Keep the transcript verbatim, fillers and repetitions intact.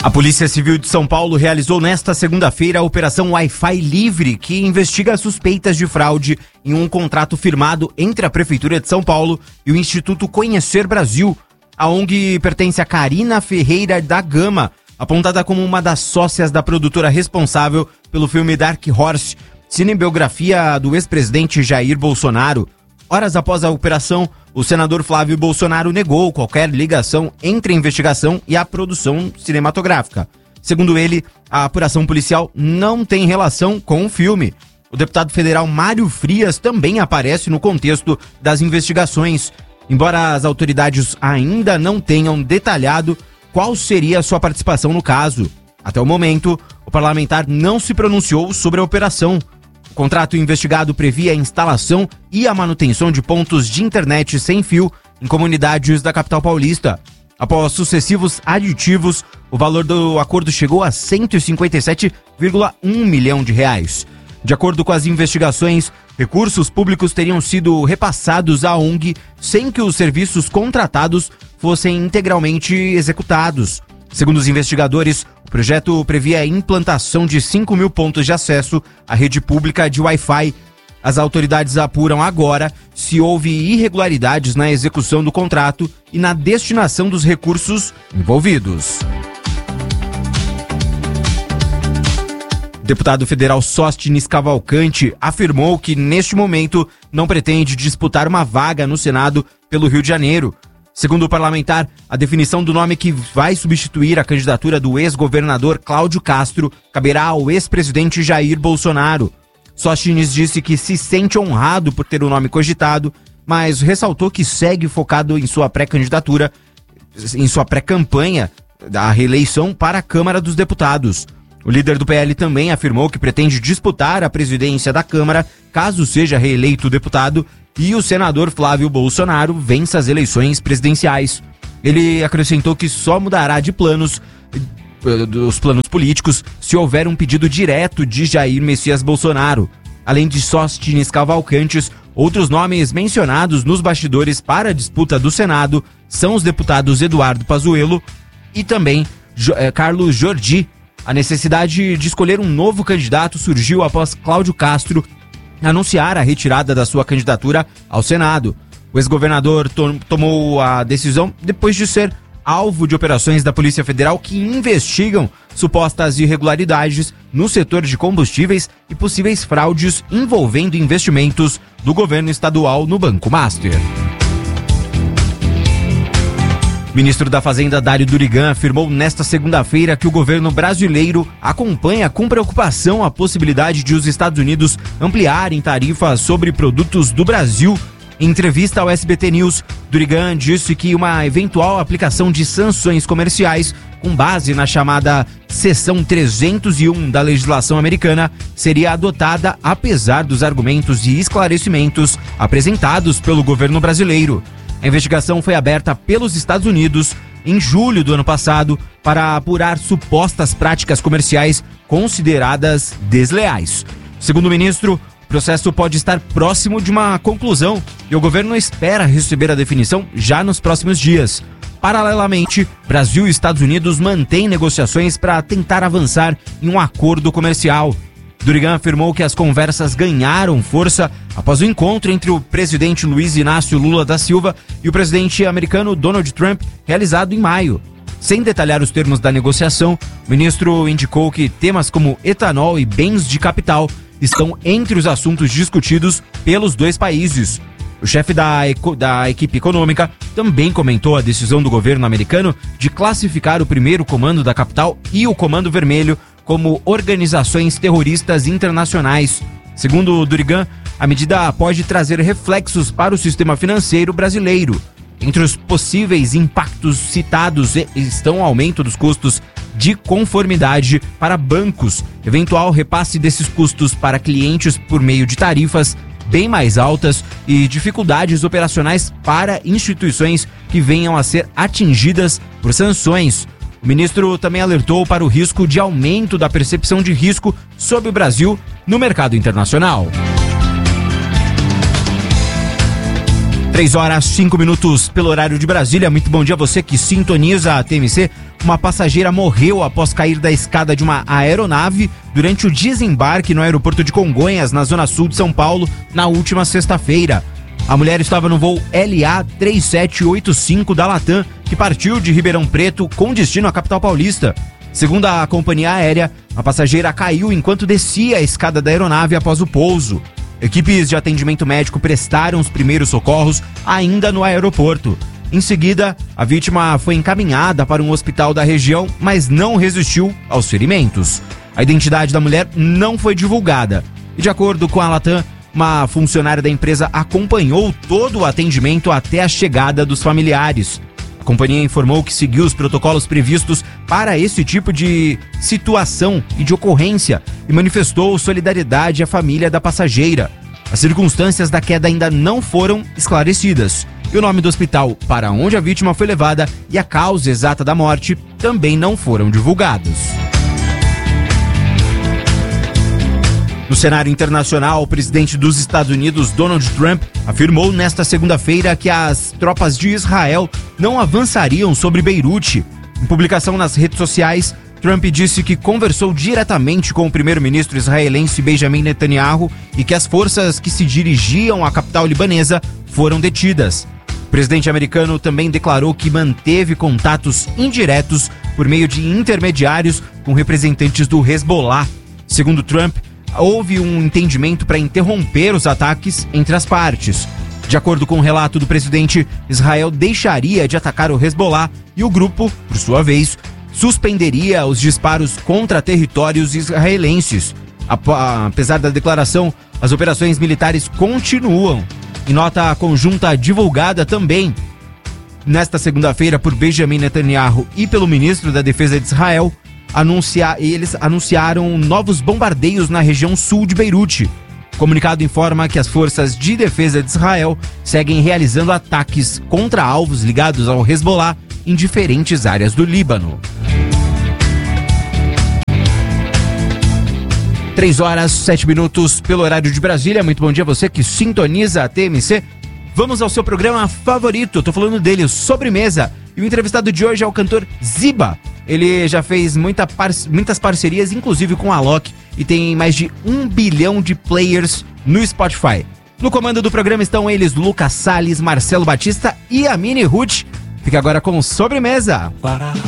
A Polícia Civil de São Paulo realizou nesta segunda-feira a Operação Wi-Fi Livre, que investiga suspeitas de fraude em um contrato firmado entre a Prefeitura de São Paulo e o Instituto Conhecer Brasil. A O N G pertence a Karina Ferreira da Gama, apontada como uma das sócias da produtora responsável pelo filme Dark Horse, cinebiografia do ex-presidente Jair Bolsonaro. Horas após a operação, o senador Flávio Bolsonaro negou qualquer ligação entre a investigação e a produção cinematográfica. Segundo ele, a apuração policial não tem relação com o filme. O deputado federal Mário Frias também aparece no contexto das investigações, embora as autoridades ainda não tenham detalhado qual seria a sua participação no caso. Até o momento, o parlamentar não se pronunciou sobre a operação. O contrato investigado previa a instalação e a manutenção de pontos de internet sem fio em comunidades da capital paulista. Após sucessivos aditivos, o valor do acordo chegou a cento e cinquenta e sete vírgula um milhão de reais. De acordo com as investigações, recursos públicos teriam sido repassados à O N G sem que os serviços contratados fossem integralmente executados. Segundo os investigadores, o projeto previa a implantação de cinco mil pontos de acesso à rede pública de Wi-Fi. As autoridades apuram agora se houve irregularidades na execução do contrato e na destinação dos recursos envolvidos. O deputado federal Sóstenes Cavalcante afirmou que, neste momento, não pretende disputar uma vaga no Senado pelo Rio de Janeiro. Segundo o parlamentar, a definição do nome que vai substituir a candidatura do ex-governador Cláudio Castro caberá ao ex-presidente Jair Bolsonaro. Sóstenes disse que se sente honrado por ter o nome cogitado, mas ressaltou que segue focado em sua pré-candidatura, em sua pré-campanha da reeleição para a Câmara dos Deputados. O líder do P L também afirmou que pretende disputar a presidência da Câmara caso seja reeleito deputado e o senador Flávio Bolsonaro vença as eleições presidenciais. Ele acrescentou que só mudará de planos, dos planos políticos, se houver um pedido direto de Jair Messias Bolsonaro. Além de Sóstenes Cavalcantes, outros nomes mencionados nos bastidores para a disputa do Senado são os deputados Eduardo Pazuello e também eh, Carlos Jordi. A necessidade de escolher um novo candidato surgiu após Cláudio Castro anunciar a retirada da sua candidatura ao Senado. O ex-governador to- tomou a decisão depois de ser alvo de operações da Polícia Federal que investigam supostas irregularidades no setor de combustíveis e possíveis fraudes envolvendo investimentos do governo estadual no Banco Master. O ministro da Fazenda, Dário Durigan, afirmou nesta segunda-feira que o governo brasileiro acompanha com preocupação a possibilidade de os Estados Unidos ampliarem tarifas sobre produtos do Brasil. Em entrevista ao S B T News, Durigan disse que uma eventual aplicação de sanções comerciais com base na chamada Seção trezentos e um da legislação americana seria adotada apesar dos argumentos e esclarecimentos apresentados pelo governo brasileiro. A investigação foi aberta pelos Estados Unidos em julho do ano passado para apurar supostas práticas comerciais consideradas desleais. Segundo o ministro, o processo pode estar próximo de uma conclusão e o governo espera receber a definição já nos próximos dias. Paralelamente, Brasil e Estados Unidos mantêm negociações para tentar avançar em um acordo comercial. Durigan afirmou que as conversas ganharam força após o encontro entre o presidente Luiz Inácio Lula da Silva e o presidente americano Donald Trump, realizado em maio. Sem detalhar os termos da negociação, o ministro indicou que temas como etanol e bens de capital estão entre os assuntos discutidos pelos dois países. O chefe da, da equipe econômica também comentou a decisão do governo americano de classificar o primeiro comando da capital e o Comando Vermelho como organizações terroristas internacionais. Segundo Durigan, a medida pode trazer reflexos para o sistema financeiro brasileiro. Entre os possíveis impactos citados estão o aumento dos custos de conformidade para bancos, eventual repasse desses custos para clientes por meio de tarifas bem mais altas e dificuldades operacionais para instituições que venham a ser atingidas por sanções. O ministro também alertou para o risco de aumento da percepção de risco sobre o Brasil no mercado internacional. três horas, cinco minutos pelo horário de Brasília. Muito bom dia a você que sintoniza a T M C. Uma passageira morreu após cair da escada de uma aeronave durante o desembarque no aeroporto de Congonhas, na zona sul de São Paulo, na última sexta-feira. A mulher estava no voo L A três sete oito cinco da Latam, que partiu de Ribeirão Preto com destino à capital paulista. Segundo a companhia aérea, a passageira caiu enquanto descia a escada da aeronave após o pouso. Equipes de atendimento médico prestaram os primeiros socorros ainda no aeroporto. Em seguida, a vítima foi encaminhada para um hospital da região, mas não resistiu aos ferimentos. A identidade da mulher não foi divulgada. E de acordo com a Latam, uma funcionária da empresa acompanhou todo o atendimento até a chegada dos familiares. A companhia informou que seguiu os protocolos previstos para esse tipo de situação e de ocorrência e manifestou solidariedade à família da passageira. As circunstâncias da queda ainda não foram esclarecidas e o nome do hospital para onde a vítima foi levada e a causa exata da morte também não foram divulgados. No cenário internacional, o presidente dos Estados Unidos, Donald Trump, afirmou nesta segunda-feira que as tropas de Israel não avançariam sobre Beirute. Em publicação nas redes sociais, Trump disse que conversou diretamente com o primeiro-ministro israelense Benjamin Netanyahu e que as forças que se dirigiam à capital libanesa foram detidas. O presidente americano também declarou que manteve contatos indiretos por meio de intermediários com representantes do Hezbollah. Segundo Trump, houve um entendimento para interromper os ataques entre as partes. De acordo com o relato do presidente, Israel deixaria de atacar o Hezbollah e o grupo, por sua vez, suspenderia os disparos contra territórios israelenses. Apesar da declaração, as operações militares continuam. Em nota conjunta divulgada também nesta segunda-feira por Benjamin Netanyahu e pelo ministro da Defesa de Israel, Anuncia, eles anunciaram novos bombardeios na região sul de Beirute. O comunicado informa que as forças de defesa de Israel seguem realizando ataques contra alvos ligados ao Hezbollah em diferentes áreas do Líbano. três horas, sete minutos pelo horário de Brasília. Muito bom dia a você que sintoniza a T M C. Vamos ao seu programa favorito. Tô falando dele, o Sobremesa. E o entrevistado de hoje é o cantor Ziba. Ele já fez muita par- muitas parcerias, inclusive com a Alok, e tem mais de um bilhão de players no Spotify. No comando do programa estão eles, Lucas Salles, Marcelo Batista e a Mini Ruth. Fica agora com Sobremesa.